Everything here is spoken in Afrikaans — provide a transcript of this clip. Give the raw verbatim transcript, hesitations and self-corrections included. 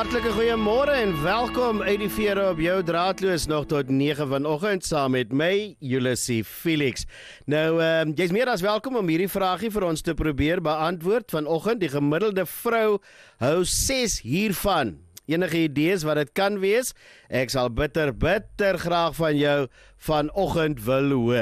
Hartlike goeiemôre en welkom uit die vere op jou draadloos nog tot nege vanoggend saam met my, Julisie Felix. Nou, uh, jy's meer as welkom om hierdie vraagie vir ons te probeer beantwoord vanoggend. Die gemiddelde vrou hou ses hiervan. Enige idees wat dit kan wees? Ek sal bitter, bitter graag van jou vanoggend wil hoor.